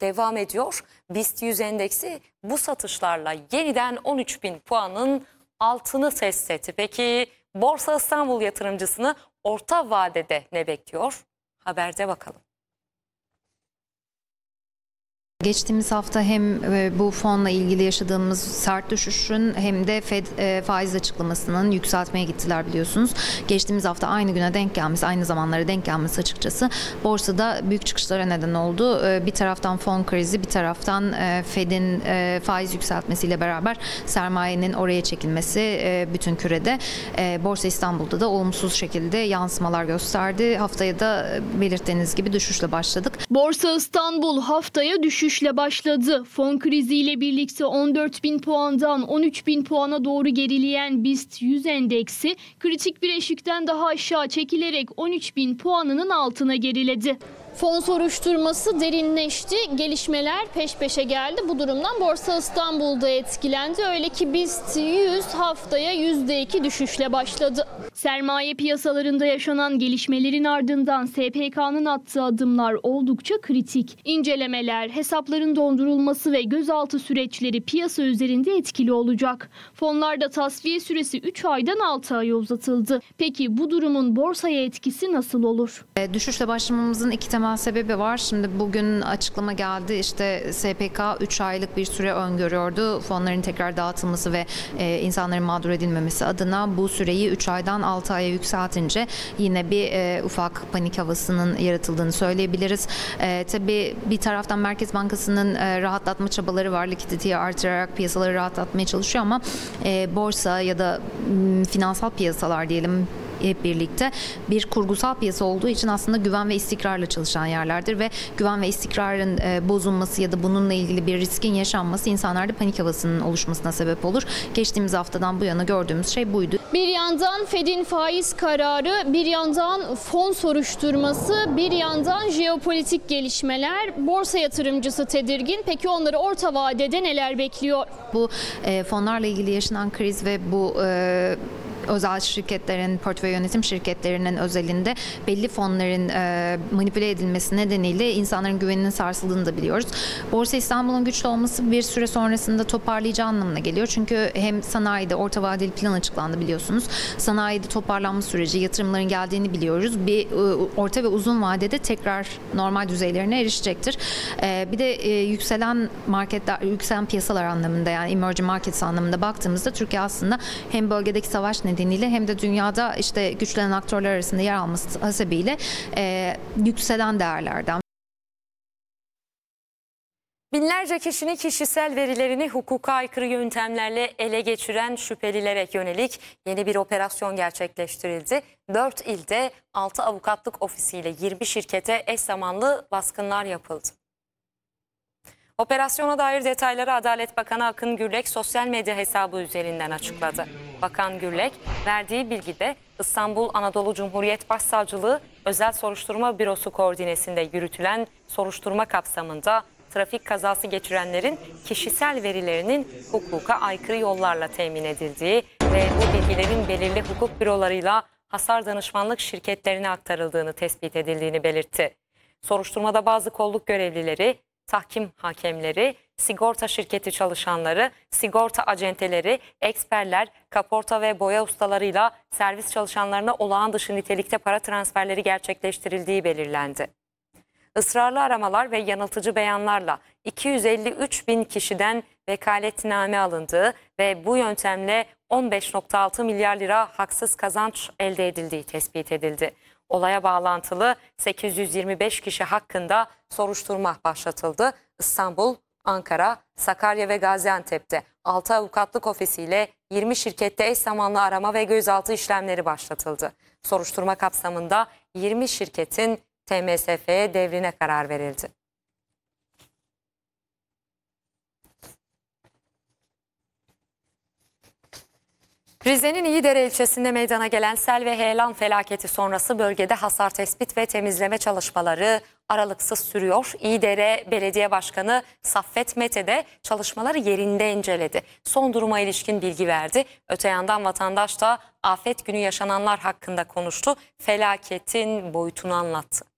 devam ediyor. BIST 100 endeksi bu satışlarla yeniden 13.000 puanın altını test etti. Peki Borsa İstanbul yatırımcısını orta vadede ne bekliyor? Haberde bakalım. Geçtiğimiz hafta hem bu fonla ilgili yaşadığımız sert düşüşün hem de Fed faiz açıklamasının yükseltmeye gittiler biliyorsunuz. Geçtiğimiz hafta aynı güne denk gelmesi, aynı zamanlara denk gelmesi açıkçası borsada büyük çıkışlara neden oldu. Bir taraftan fon krizi, bir taraftan Fed'in faiz yükseltmesiyle beraber sermayenin oraya çekilmesi bütün kürede. Borsa İstanbul'da da olumsuz şekilde yansımalar gösterdi. Haftaya da belirttiğiniz gibi düşüşle başladık. Borsa İstanbul haftaya düşüşle başladı. Fon kriziyle birlikte 14.000 puandan 13.000 puana doğru gerileyen BIST 100 endeksi kritik bir eşikten daha aşağı çekilerek 13.000 puanının altına geriledi. Fon soruşturması derinleşti, gelişmeler peş peşe geldi. Bu durumdan Borsa İstanbul'da etkilendi. Öyle ki BIST 100 haftaya %2 düşüşle başladı. Sermaye piyasalarında yaşanan gelişmelerin ardından SPK'nın attığı adımlar oldukça kritik. İncelemeler, hesapların dondurulması ve gözaltı süreçleri piyasa üzerinde etkili olacak. Fonlarda tasfiye süresi 3 aydan 6 aya uzatıldı. Peki bu durumun borsaya etkisi nasıl olur? Düşüşle başlamamızın iki temel sebebi var. Şimdi bugün açıklama geldi. İşte SPK 3 aylık bir süre öngörüyordu. Fonların tekrar dağıtılması ve insanların mağdur edilmemesi adına bu süreyi 3 aydan 6 aya yükseltince yine bir ufak panik havasının yaratıldığını söyleyebiliriz. Tabii bir taraftan Merkez Bankası'nın rahatlatma çabaları var. Likiditeyi artırarak piyasaları rahatlatmaya çalışıyor ama borsa ya da finansal piyasalar diyelim hep birlikte bir kurgusal piyasa olduğu için aslında güven ve istikrarla çalışan yerlerdir ve güven ve istikrarın bozulması ya da bununla ilgili bir riskin yaşanması insanlarda panik havasının oluşmasına sebep olur. Geçtiğimiz haftadan bu yana gördüğümüz şey buydu. Bir yandan Fed'in faiz kararı, bir yandan fon soruşturması, bir yandan jeopolitik gelişmeler. Borsa yatırımcısı tedirgin. Peki onları orta vadede neler bekliyor? Bu fonlarla ilgili yaşanan kriz ve bu özel şirketlerin, portföy yönetim şirketlerinin özelinde belli fonların manipüle edilmesi nedeniyle insanların güveninin sarsıldığını da biliyoruz. Borsa İstanbul'un güçlü olması bir süre sonrasında toparlayacağı anlamına geliyor. Çünkü hem sanayide orta vadeli plan açıklandı biliyorsunuz. Sanayide toparlanma süreci, yatırımların geldiğini biliyoruz. Bir orta ve uzun vadede tekrar normal düzeylerine erişecektir. Bir de yükselen marketler, yükselen piyasalar anlamında yani emerging markets anlamında baktığımızda Türkiye aslında hem bölgedeki savaş nedeniyle hem de dünyada işte güçlenen aktörler arasında yer alması hasebiyle yükselen değerlerden. Binlerce kişinin kişisel verilerini hukuka aykırı yöntemlerle ele geçiren şüphelilere yönelik yeni bir operasyon gerçekleştirildi. 4 ilde 6 avukatlık ofisiyle 20 şirkete eş zamanlı baskınlar yapıldı. Operasyona dair detayları Adalet Bakanı Akın Gürlek sosyal medya hesabı üzerinden açıkladı. Bakan Gürlek verdiği bilgide İstanbul Anadolu Cumhuriyet Başsavcılığı Özel Soruşturma Bürosu koordinesinde yürütülen soruşturma kapsamında trafik kazası geçirenlerin kişisel verilerinin hukuka aykırı yollarla temin edildiği ve bu bilgilerin belirli hukuk bürolarıyla hasar danışmanlık şirketlerine aktarıldığını tespit edildiğini belirtti. Soruşturmada bazı kolluk görevlileri, tahkim hakemleri, sigorta şirketi çalışanları, sigorta acenteleri, eksperler, kaporta ve boya ustalarıyla servis çalışanlarına olağan dışı nitelikte para transferleri gerçekleştirildiği belirlendi. Israrlı aramalar ve yanıltıcı beyanlarla 253 bin kişiden vekaletname alındığı ve bu yöntemle 15,6 milyar lira haksız kazanç elde edildiği tespit edildi. Olaya bağlantılı 825 kişi hakkında soruşturma başlatıldı. İstanbul, Ankara, Sakarya ve Gaziantep'te 6 avukatlık ofisiyle 20 şirkette eş zamanlı arama ve gözaltı işlemleri başlatıldı. Soruşturma kapsamında 20 şirketin TMSF'ye devrine karar verildi. Rize'nin İyidere ilçesinde meydana gelen sel ve heyelan felaketi sonrası bölgede hasar tespit ve temizleme çalışmaları aralıksız sürüyor. İyidere Belediye Başkanı Saffet Mete de çalışmaları yerinde inceledi. Son duruma ilişkin bilgi verdi. Öte yandan vatandaş da afet günü yaşananlar hakkında konuştu. Felaketin boyutunu anlattı.